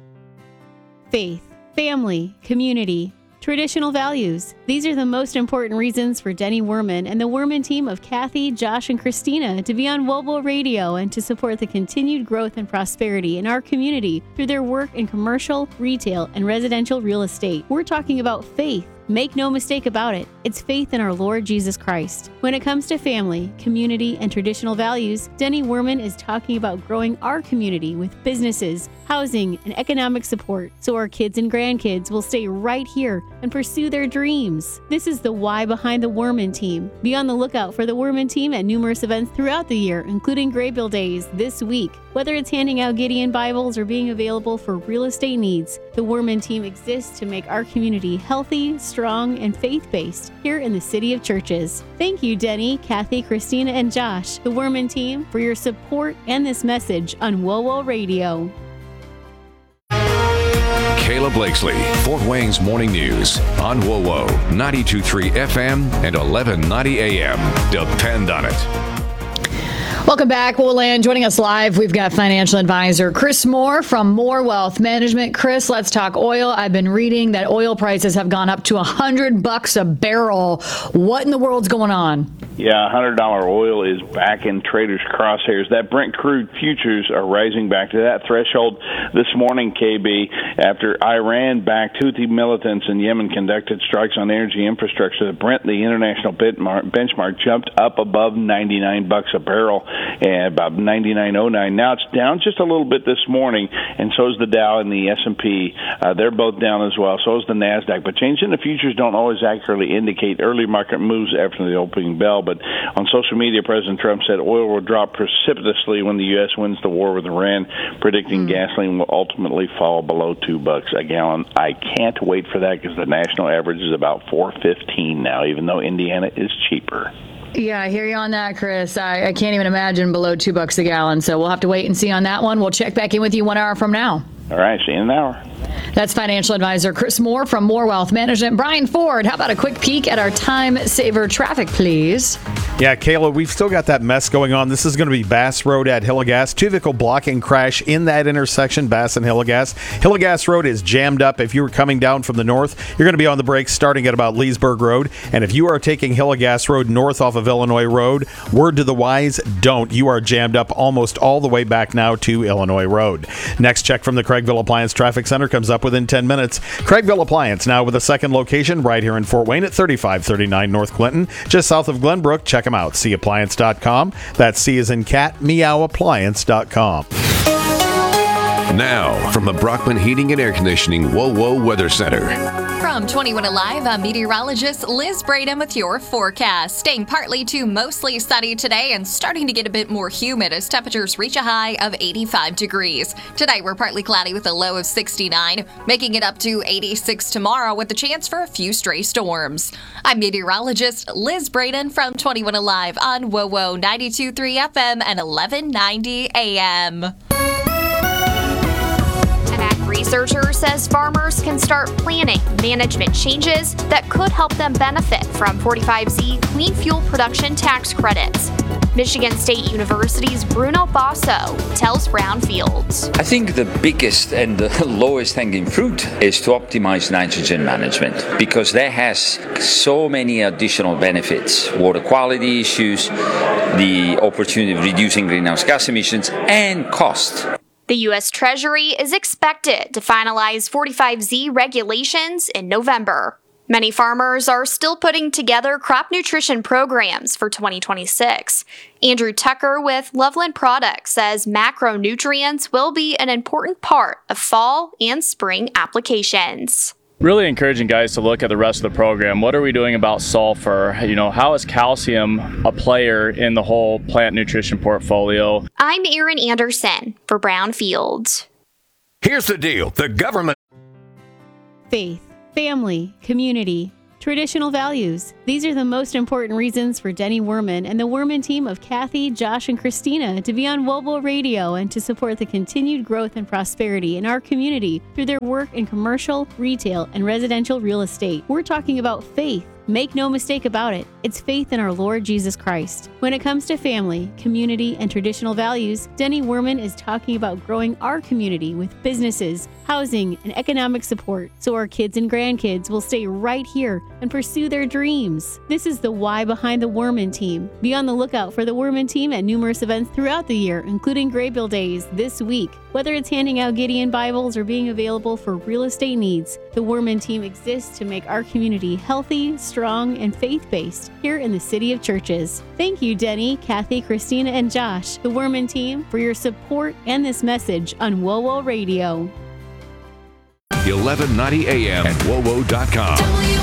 Faith, family, community, traditional values. These are the most important reasons for Denny Werman and the Werman team of Kathy, Josh, and Christina to be on WOWO Radio and to support the continued growth and prosperity in our community through their work in commercial, retail, and residential real estate. We're talking about faith. Make no mistake about it, it's faith in our Lord Jesus Christ. When it comes to family, community, and traditional values, Denny Werman is talking about growing our community with businesses, housing, and economic support so our kids and grandkids will stay right here and pursue their dreams. This is the why behind the Werman team. Be on the lookout for the Werman team at numerous events throughout the year, including Graybill Days this week. Whether it's handing out Gideon Bibles or being available for real estate needs, the Werman team exists to make our community healthy, strong, and faith-based here in the City of Churches. Thank you, Denny, Kathy, Christina, and Josh, the Werman team, for your support and this message on WOWO Radio. Kayla Blakesley, Fort Wayne's Morning News on WOWO ninety-two point three F M and eleven ninety A M. Depend on it. Welcome back, Woland. Joining us live, we've got financial advisor Chris Moore from Moore Wealth Management. Chris, let's talk oil. I've been reading that oil prices have gone up to one hundred bucks a barrel. What in the world's going on? Yeah, one hundred dollars oil is back in traders' crosshairs. That Brent crude futures are rising back to that threshold this morning, K B, after Iran-backed Houthi militants in Yemen conducted strikes on energy infrastructure. The Brent, the international benchmark, jumped up above ninety-nine bucks a barrel, and about ninety-nine oh nine. Now it's down just a little bit this morning, and so is the Dow and the S and P. Uh, they're both down as well. So is the NASDAQ. But changes in the futures don't always accurately indicate early market moves after the opening bell. But on social media, President Trump said oil will drop precipitously when the U S wins the war with Iran, predicting mm. gasoline will ultimately fall below two bucks a gallon. I can't wait for that because the national average is about four fifteen now, even though Indiana is cheaper. Yeah, I hear you on that, Chris. I, I can't even imagine below two bucks a gallon. So we'll have to wait and see on that one. We'll check back in with you one hour from now. All right, see you in an hour. That's financial advisor Chris Moore from Moore Wealth Management. Brian Ford, how about a quick peek at our time saver traffic, please? Yeah, Kayla, we've still got that mess going on. This is going to be Bass Road at Hillegas. Two-vehicle blocking crash in that intersection, Bass and Hillegas. Hillegas Road is jammed up. If you were coming down from the north, you're going to be on the brakes starting at about Leesburg Road. And if you are taking Hillegas Road north off of Illinois Road, word to the wise, don't. You are jammed up almost all the way back now to Illinois Road. Next check from the Craigville Appliance Traffic Center comes up within ten minutes. Craigville Appliance now with a second location right here in Fort Wayne at thirty-five thirty-nine North Clinton, just south of Glenbrook. Check them out, c appliance dot com. That's C as in cat, meow appliance dot com. Now, from the Brockman Heating and Air Conditioning Whoa Whoa Weather Center. From twenty-one Alive, I'm meteorologist Liz Braden with your forecast. Staying partly to mostly sunny today and starting to get a bit more humid as temperatures reach a high of eighty-five degrees. Today, we're partly cloudy with a low of sixty-nine, making it up to eighty-six tomorrow with a chance for a few stray storms. I'm meteorologist Liz Braden from twenty-one Alive on W O W O ninety-two point three F M and eleven ninety A M. Researcher says farmers can start planning management changes that could help them benefit from forty-five Z clean fuel production tax credits. Michigan State University's Bruno Basso tells Brownfield. I think the biggest and the lowest hanging fruit is to optimize nitrogen management because that has so many additional benefits. Water quality issues, the opportunity of reducing greenhouse gas emissions, and cost. The U S Treasury is expected to finalize forty-five Z regulations in November. Many farmers are still putting together crop nutrition programs for twenty twenty-six. Andrew Tucker with Loveland Products says macronutrients will be an important part of fall and spring applications. Really encouraging guys to look at the rest of the program. What are we doing about sulfur? You know, how is calcium a player in the whole plant nutrition portfolio? I'm Erin Anderson for Brownfield. Here's the deal. The government... Faith, family, community, traditional values. These are the most important reasons for Denny Werman and the Werman team of Kathy, Josh, and Christina to be on W O W O Radio and to support the continued growth and prosperity in our community through their work in commercial, retail, and residential real estate. We're talking about faith. Make no mistake about it, it's faith in our Lord Jesus Christ. When it comes to family, community, and traditional values, Denny Werman is talking about growing our community with businesses, housing, and economic support so our kids and grandkids will stay right here and pursue their dreams. This is the why behind the Werman team. Be on the lookout for the Werman team at numerous events throughout the year, including Graybill Days this week. Whether it's handing out Gideon Bibles or being available for real estate needs, the Werman team exists to make our community healthy, strong, and faith-based here in the City of Churches. Thank you, Denny, Kathy, Christina, and Josh, the Werman team, for your support and this message on W O W O Radio. eleven ninety A M at W O W O dot com.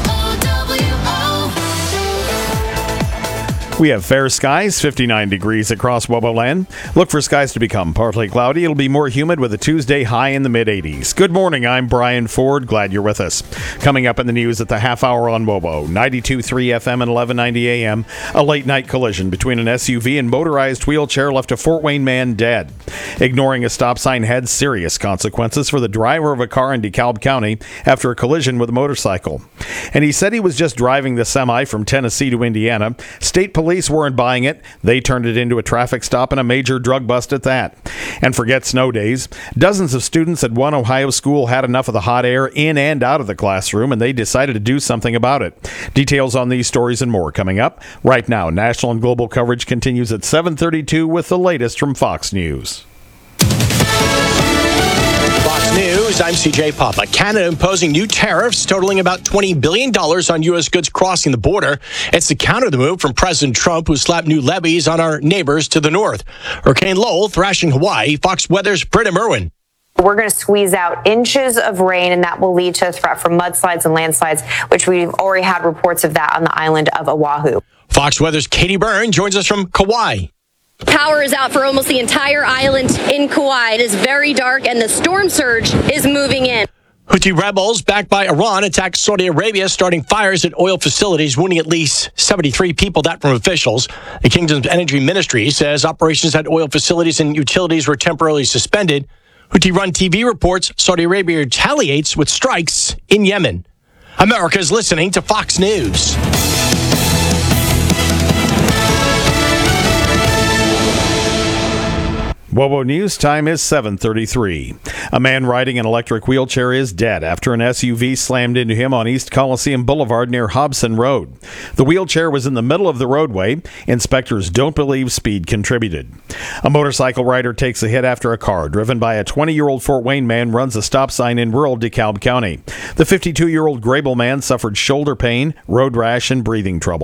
We have fair skies, fifty-nine degrees across W O W O land. Look for skies to become partly cloudy. It'll be more humid with a Tuesday high in the mid-eighties. Good morning, I'm Brian Ford. Glad you're with us. Coming up in the news at the half hour on W O W O, ninety-two point three F M and eleven ninety A M, a late-night collision between an S U V and motorized wheelchair left a Fort Wayne man dead. Ignoring a stop sign had serious consequences for the driver of a car in DeKalb County after a collision with a motorcycle. And he said he was just driving the semi from Tennessee to Indiana. State police Police weren't buying it. They turned it into a traffic stop and a major drug bust at that. And forget snow days. Dozens of students at one Ohio school had enough of the hot air in and out of the classroom, and they decided to do something about it. Details on these stories and more coming up. Right now, national and global coverage continues at seven thirty-two with the latest from Fox News. Fox News, I'm C J Papa. Canada imposing new tariffs totaling about twenty billion dollars on U S goods crossing the border. It's to counter the move from President Trump, who slapped new levies on our neighbors to the north. Hurricane Lowell thrashing Hawaii. Fox Weather's Britta Merwin. We're going to squeeze out inches of rain, and that will lead to a threat for mudslides and landslides, which we've already had reports of that on the island of Oahu. Fox Weather's Katie Byrne joins us from Kauai. Power is out for almost the entire island in Kauai. It is very dark, and the storm surge is moving in. Houthi rebels backed by Iran attacked Saudi Arabia, starting fires at oil facilities, wounding at least seventy-three people, that from officials. The kingdom's energy ministry says operations at oil facilities and utilities were temporarily suspended. Houthi-run T V reports Saudi Arabia retaliates with strikes in Yemen. America is listening to Fox News. W O W O News time is seven thirty-three. A man riding an electric wheelchair is dead after an S U V slammed into him on East Coliseum Boulevard near Hobson Road. The wheelchair was in the middle of the roadway. Inspectors don't believe speed contributed. A motorcycle rider takes a hit after a car driven by a twenty-year-old Fort Wayne man runs a stop sign in rural DeKalb County. The fifty-two-year-old Graybill man suffered shoulder pain, road rash, and breathing trouble.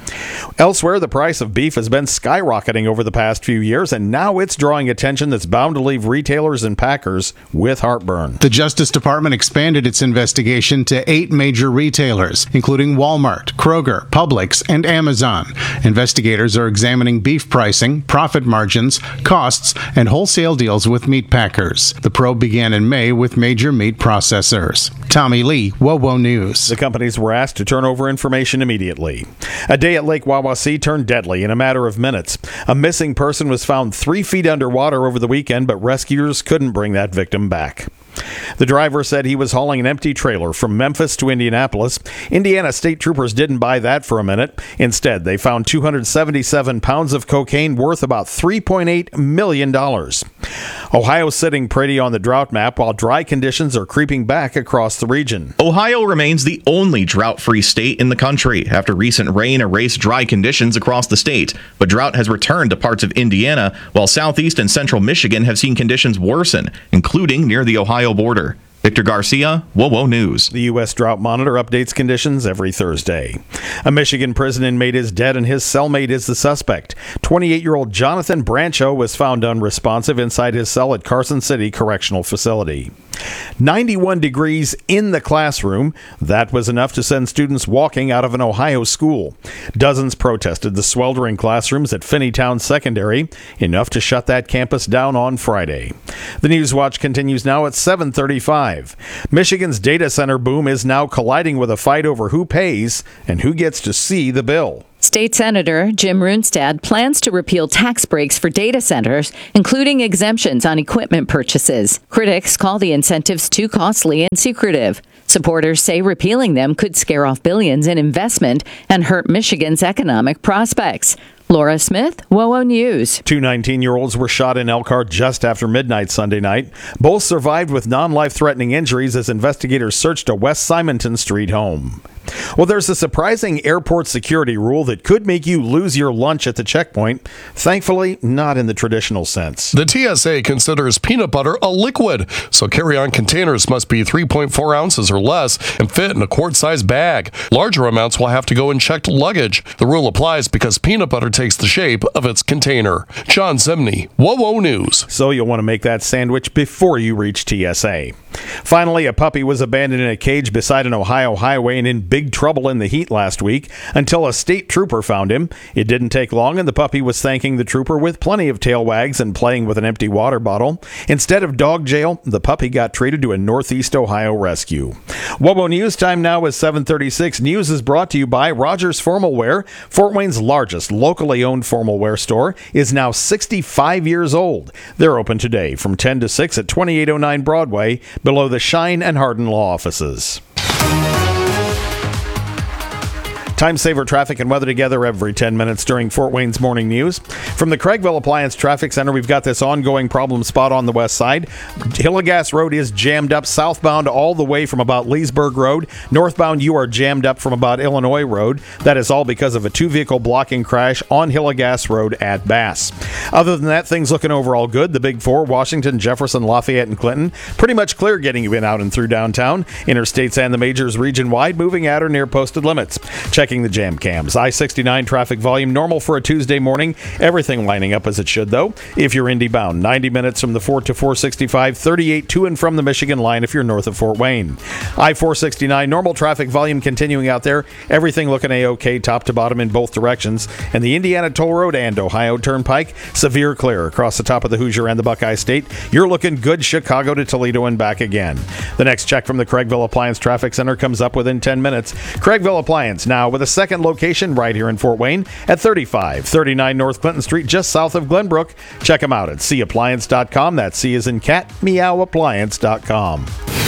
Elsewhere, the price of beef has been skyrocketing over the past few years, and now it's drawing attention that's bound to leave retailers and packers with heartburn. The Justice Department expanded its investigation to eight major retailers, including Walmart, Kroger, Publix, and Amazon. Investigators are examining beef pricing, profit margins, costs, and wholesale deals with meat packers. The probe began in May with major meat processors. Tommy Lee, WOWO News. The companies were asked to turn over information immediately. A day at Lake Wawasee turned deadly in a matter of minutes. A missing person was found three feet underwater over the weekend, but rescuers couldn't bring that victim back. The driver said he was hauling an empty trailer from Memphis to Indianapolis. Indiana state troopers didn't buy that for a minute. Instead, they found two hundred seventy-seven pounds of cocaine worth about three point eight million dollars. Ohio's sitting pretty on the drought map while dry conditions are creeping back across the region. Ohio remains the only drought-free state in the country after recent rain erased dry conditions across the state. But drought has returned to parts of Indiana, while southeast and central Michigan have seen conditions worsen, including near the Ohio border. Victor Garcia, WOWO News. The U S Drought Monitor updates conditions every Thursday. A Michigan prison inmate is dead and his cellmate is the suspect. twenty-eight-year-old Jonathan Brancho was found unresponsive inside his cell at Carson City Correctional Facility. ninety-one degrees in the classroom. That was enough to send students walking out of an Ohio school. Dozens protested the sweltering classrooms at Finneytown Secondary, enough to shut that campus down on Friday. The News Watch continues now at seven thirty-five. Michigan's data center boom is now colliding with a fight over who pays and who gets to see the bill. State Senator Jim Runestad plans to repeal tax breaks for data centers, including exemptions on equipment purchases. Critics call the incentives too costly and secretive. Supporters say repealing them could scare off billions in investment and hurt Michigan's economic prospects. Laura Smith, WOWO News. Two nineteen-year-olds were shot in Elkhart just after midnight Sunday night. Both survived with non-life-threatening injuries as investigators searched a West Simonton Street home. Well, there's a surprising airport security rule that could make you lose your lunch at the checkpoint. Thankfully, not in the traditional sense. The T S A considers peanut butter a liquid, so carry-on containers must be three point four ounces or less and fit in a quart-sized bag. Larger amounts will have to go in checked luggage. The rule applies because peanut butter takes the shape of its container. John Zimney, WOWO News. So you'll want to make that sandwich before you reach T S A. Finally, a puppy was abandoned in a cage beside an Ohio highway and in big trouble in the heat last week until a state trooper found him. It didn't take long, and the puppy was thanking the trooper with plenty of tail wags and playing with an empty water bottle. Instead of dog jail, the puppy got treated to a Northeast Ohio rescue. WOWO News time now is seven thirty-six. News is brought to you by Rogers Formal Wear. Fort Wayne's largest locally owned formal wear store is now sixty-five years old. They're open today from ten to six at twenty-eight oh nine Broadway, below the Shine and Hardin law offices. Time saver traffic and weather together every ten minutes during Fort Wayne's morning news. From the Craigville Appliance Traffic Center, we've got this ongoing problem spot on the west side. Hillegas Road is jammed up southbound all the way from about Leesburg Road. Northbound, you are jammed up from about Illinois Road. That is all because of a two-vehicle blocking crash on Hillegas Road at Bass. Other than that, things looking overall good. The Big Four, Washington, Jefferson, Lafayette, and Clinton, pretty much clear getting you in, out, and through downtown. Interstates and the majors region-wide moving at or near posted limits. Check the jam cams. I sixty-nine traffic volume normal for a Tuesday morning. Everything lining up as it should, though. If you're Indy bound, ninety minutes from the Fort to four sixty-five, thirty-eight to and from the Michigan line if you're north of Fort Wayne. I four sixty-nine normal traffic volume continuing out there. Everything looking A-OK top to bottom in both directions. And the Indiana Toll Road and Ohio Turnpike, severe clear across the top of the Hoosier and the Buckeye State. You're looking good Chicago to Toledo and back again. The next check from the Craigville Appliance Traffic Center comes up within ten minutes. Craigville Appliance now with a second location right here in Fort Wayne at thirty-five thirty-nine North Clinton Street, just south of Glenbrook. Check them out at c appliance dot com. That's C as in cat, meow appliance dot com.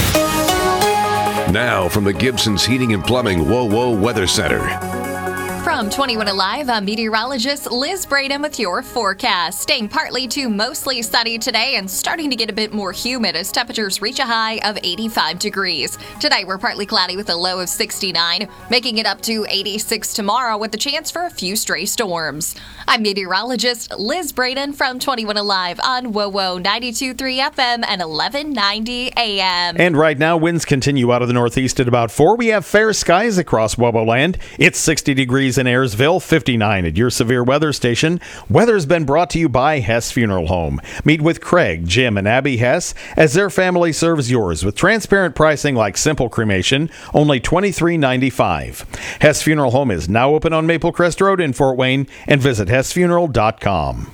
Now from the Gibson's Heating and Plumbing WOWO Weather Center. From twenty-one Alive, I'm meteorologist Liz Braden with your forecast. Staying partly to mostly sunny today and starting to get a bit more humid as temperatures reach a high of eighty-five degrees. Today, we're partly cloudy with a low of sixty-nine, making it up to eighty-six tomorrow with the chance for a few stray storms. I'm meteorologist Liz Braden from twenty-one Alive on WOWO ninety-two point three F M and eleven ninety A M. And right now, winds continue out of the northeast at about four. We have fair skies across WOWO land. It's sixty degrees degrees in Ayersville, fifty-nine at your severe weather station. Weather's been brought to you by Hess Funeral Home. Meet with Craig, Jim, and Abby Hess as their family serves yours with transparent pricing like simple cremation, only twenty-three ninety-five. Hess Funeral Home is now open on Maple Crest Road in Fort Wayne, and visit hess funeral dot com.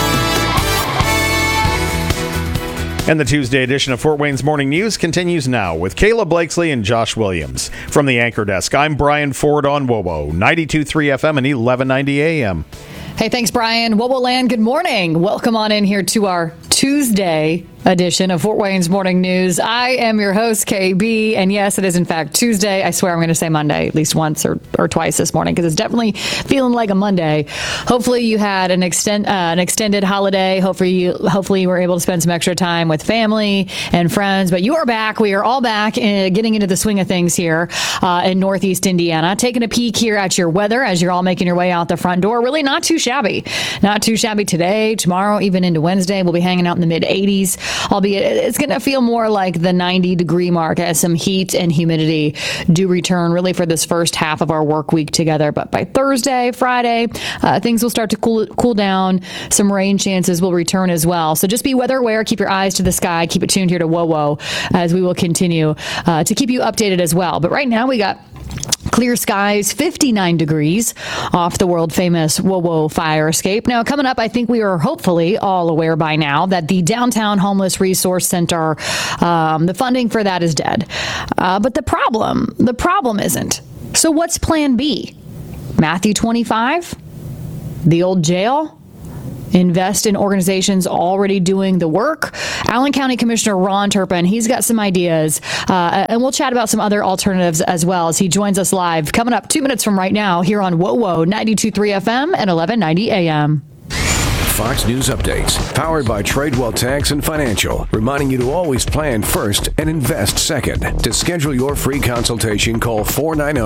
And the Tuesday edition of Fort Wayne's Morning News continues now with Kayla Blakesley and Josh Williams. From the Anchor Desk, I'm Brian Ford on W O W O, ninety-two point three F M and eleven ninety A M. Hey, thanks, Brian. W O W O Land, good morning. Welcome on in here to our Tuesday edition of Fort Wayne's Morning News. I am your host, K B, and yes, it is in fact Tuesday. I swear I'm going to say Monday at least once or, or twice this morning because it's definitely feeling like a Monday. Hopefully you had an extend uh, an extended holiday. Hopefully you hopefully you were able to spend some extra time with family and friends. But you are back. We are all back in, getting into the swing of things here uh, in Northeast Indiana. Taking a peek here at your weather as you're all making your way out the front door. Really not too shabby. Not too shabby today, tomorrow, even into Wednesday. We'll be hanging out in the mid eighties. Albeit it's going to feel more like the ninety degree mark as some heat and humidity do return really for this first half of our work week together. But by Thursday, Friday, uh, things will start to cool cool down. Some rain chances will return as well. So just be weather aware. Keep your eyes to the sky. Keep it tuned here to W O W O as we will continue uh, to keep you updated as well. But right now we got clear skies, fifty-nine degrees off the world famous W O W O fire escape. Now, coming up, I think we are hopefully all aware by now that the Downtown Homeless Resource Center, um, the funding for that is dead. Uh, but the problem, the problem isn't. So what's plan B? Matthew twenty-five? The old jail? Invest in organizations already doing the work. Allen County Commissioner Ron Turpin, he's got some ideas, uh, and we'll chat about some other alternatives as well as he joins us live coming up two minutes from right now here on W O W O ninety-two point three F M and eleven ninety A M. Fox News Updates, powered by Tradewell Tax and Financial, reminding you to always plan first and invest second. To schedule your free consultation, call four nine zero